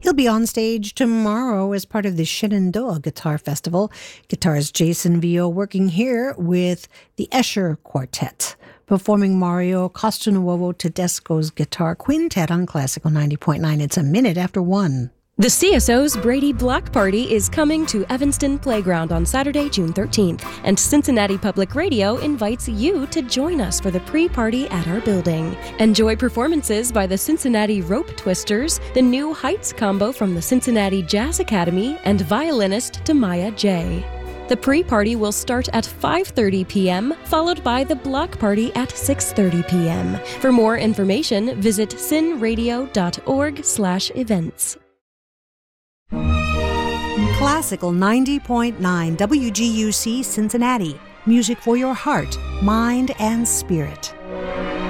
He'll be on stage tomorrow as part of the Shenandoah Guitar Festival. Guitarist Jason Vio working here with the Escher Quartet, performing Mario Costanuovo Tedesco's Guitar Quintet on Classical 90.9. It's a minute after 1. The CSO's Brady Block Party is coming to Evanston Playground on Saturday, June 13th, and Cincinnati Public Radio invites you to join us for the pre-party at our building. Enjoy performances by the Cincinnati Rope Twisters, the new Heights combo from the Cincinnati Jazz Academy, and violinist Tamaya J. The pre-party will start at 5:30 p.m., followed by the block party at 6:30 p.m. For more information, visit cinradio.org/events. Classical 90.9 WGUC Cincinnati. Music for your heart, mind, and spirit.